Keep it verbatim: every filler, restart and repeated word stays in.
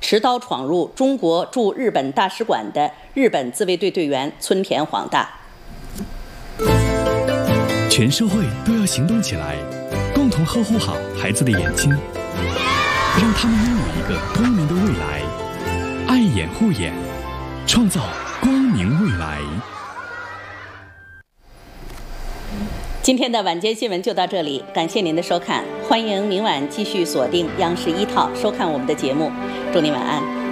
持刀闯入中国驻日本大使馆的日本自卫队队员村田晃大。 全社会都要行动起来，共同呵护好孩子的眼睛，让他们拥有一个光明的未来。爱眼护眼，创造光明未来。 今天的晚间新闻就到这里，感谢您的收看，欢迎明晚继续锁定央视一套收看我们的节目，祝您晚安。